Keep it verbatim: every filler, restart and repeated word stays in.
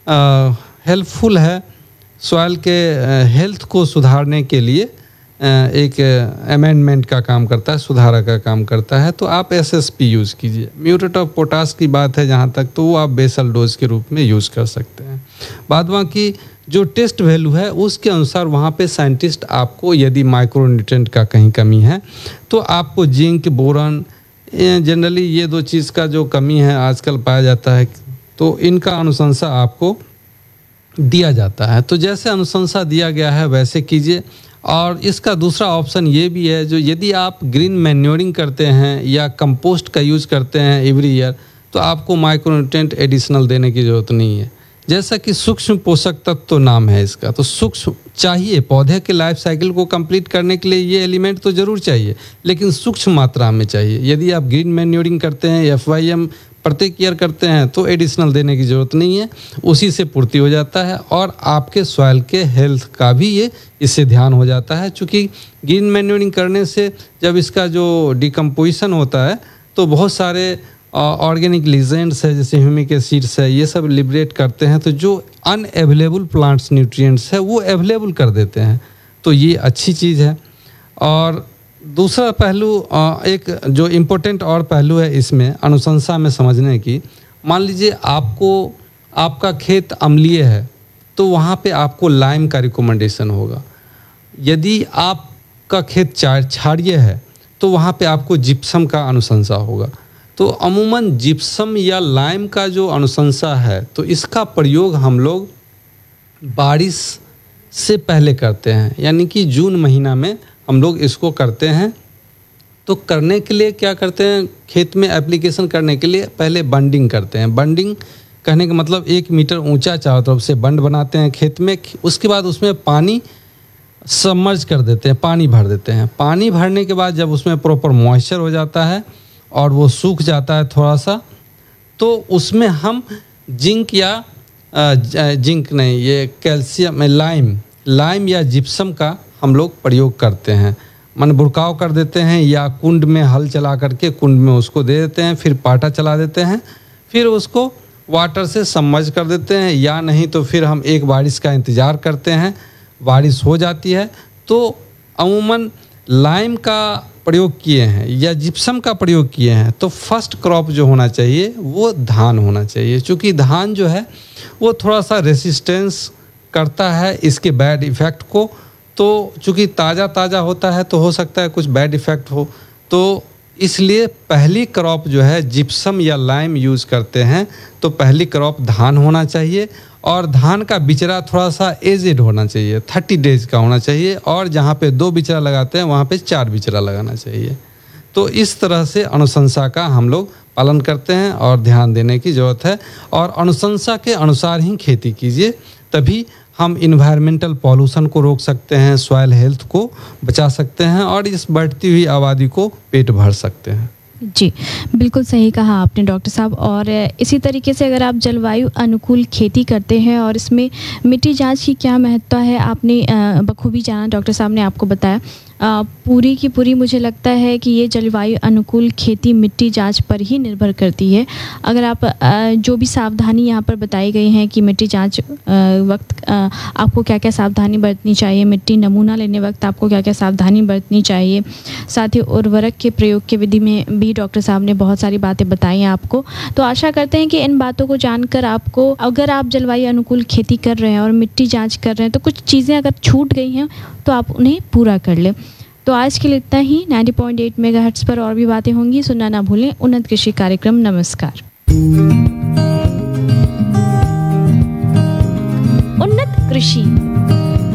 Helpful है, soil के health को सुधारने के लिए एक अमेंडमेंट का काम करता है, सुधारा का काम करता है। तो आप एसएसपी यूज़ कीजिए। म्यूरेट ऑफ पोटाश की बात है जहाँ तक, तो वो आप बेसल डोज के रूप में यूज़ कर सकते हैं। बाद बाकी जो टेस्ट वैल्यू है उसके अनुसार वहाँ पे साइंटिस्ट आपको, यदि माइक्रोन्यूट्रिएंट का कहीं कमी है तो आपको जिंक, बोरॉन, जनरली ये दो चीज़ का जो कमी है आजकल पाया जाता है, तो इनका अनुशंसा आपको दिया जाता है। तो जैसे अनुशंसा दिया गया है वैसे कीजिए। और इसका दूसरा ऑप्शन ये भी है, जो यदि आप ग्रीन मैन्योरिंग करते हैं या कंपोस्ट का यूज़ करते हैं एवरी ईयर, तो आपको माइक्रोन्यूट्रिएंट एडिशनल देने की ज़रूरत नहीं है। जैसा कि सूक्ष्म पोषक तत्व तो नाम है इसका, तो सूक्ष्म चाहिए, पौधे के लाइफ साइकिल को कंप्लीट करने के लिए ये एलिमेंट तो ज़रूर चाहिए, लेकिन सूक्ष्म मात्रा में चाहिए। यदि आप ग्रीन मैन्योरिंग करते हैं, एफ वाई एम प्रत्येक ईयर करते हैं, तो एडिशनल देने की ज़रूरत नहीं है, उसी से पूर्ति हो जाता है। और आपके सॉइल के हेल्थ का भी ये इससे ध्यान हो जाता है, चूँकि ग्रीन मैन्योरिंग करने से जब इसका जो डिकम्पोजिशन होता है तो बहुत सारे ऑर्गेनिक लीजेंड्स है, जैसे ह्यूमिक एसिड्स है, ये सब लिबरेट करते हैं, तो जो अनअवेलेबल प्लांट्स न्यूट्रिएंट्स है वो अवेलेबल कर देते हैं। तो ये अच्छी चीज़ है। और दूसरा पहलू, एक जो इम्पोर्टेंट और पहलू है इसमें अनुशंसा में समझने की, मान लीजिए आपको, आपका खेत अम्लीय है तो वहाँ पे आपको लाइम का रिकमेंडेशन होगा। यदि आपका खेत क्षारीय है तो वहाँ पे आपको जिप्सम का अनुशंसा होगा। तो अमूमन जिप्सम या लाइम का जो अनुशंसा है, तो इसका प्रयोग हम लोग बारिश से पहले करते हैं, यानी कि जून महीना में हम लोग इसको करते हैं। तो करने के लिए क्या करते हैं, खेत में एप्लीकेशन करने के लिए पहले बंडिंग करते हैं। बंडिंग कहने का मतलब एक मीटर ऊंचा चारों तरफ से बंड बनाते हैं खेत में। उसके बाद उसमें पानी सबमर्ज कर देते हैं, पानी भर देते हैं। पानी भरने के बाद जब उसमें प्रॉपर मॉइस्चर हो जाता है और वो सूख जाता है थोड़ा सा, तो उसमें हम जिंक या जिंक नहीं, ये कैल्शियम, लाइम लाइम या जिप्सम का हम लोग प्रयोग करते हैं। मन बुरकाव कर देते हैं या कुंड में हल चला करके कुंड में उसको दे देते हैं, फिर पाटा चला देते हैं, फिर उसको वाटर से सबमर्ज कर देते हैं, या नहीं तो फिर हम एक बारिश का इंतज़ार करते हैं। बारिश हो जाती है तो अमूमन लाइम का प्रयोग किए हैं या जिप्सम का प्रयोग किए हैं, तो फर्स्ट क्रॉप जो होना चाहिए वो धान होना चाहिए। क्योंकि धान जो है वो थोड़ा सा रेसिस्टेंस करता है इसके बैड इफ़ेक्ट को। तो चूँकि ताज़ा ताज़ा होता है तो हो सकता है कुछ बैड इफ़ेक्ट हो, तो इसलिए पहली क्रॉप जो है जिप्सम या लाइम यूज़ करते हैं, तो पहली क्रॉप धान होना चाहिए। और धान का बिचरा थोड़ा सा एजेड होना चाहिए, थर्टी डेज का होना चाहिए, और जहाँ पे दो बिचरा लगाते हैं वहाँ पे चार बिचरा लगाना चाहिए। तो इस तरह से अनुशंसा का हम लोग पालन करते हैं और ध्यान देने की ज़रूरत है। और अनुशंसा के अनुसार ही खेती कीजिए, तभी हम इन्वायरमेंटल पॉल्यूशन को रोक सकते हैं, सॉइल हेल्थ को बचा सकते हैं और इस बढ़ती हुई आबादी को पेट भर सकते हैं। जी, बिल्कुल सही कहा आपने डॉक्टर साहब। और इसी तरीके से अगर आप जलवायु अनुकूल खेती करते हैं और इसमें मिट्टी जांच की क्या महत्ता है आपने बखूबी जाना, डॉक्टर साहब ने आपको बताया। आ, पूरी की पूरी मुझे लगता है कि ये जलवायु अनुकूल खेती मिट्टी जांच पर ही निर्भर करती है। अगर आप आ, जो भी सावधानी यहाँ पर बताई गई हैं कि मिट्टी जांच वक्त आ, आपको क्या क्या सावधानी बरतनी चाहिए, मिट्टी नमूना लेने वक्त आपको क्या क्या सावधानी बरतनी चाहिए, साथ ही उर्वरक के प्रयोग की विधि में भी डॉक्टर साहब ने बहुत सारी बातें बताई हैं आपको। तो आशा करते हैं कि इन बातों को जानकर आपको, अगर आप जलवायु अनुकूल खेती कर रहे हैं और मिट्टी जाँच कर रहे हैं, तो कुछ चीज़ें अगर छूट गई हैं तो आप उन्हें पूरा कर लें। तो आज के लिए इतना ही। नब्बे पॉइंट आठ मेगाहर्ट्ज़ पर और भी बातें होंगी, सुनना ना भूलें। उन्नत कृषि कार्यक्रम। नमस्कार। उन्नत कृषि।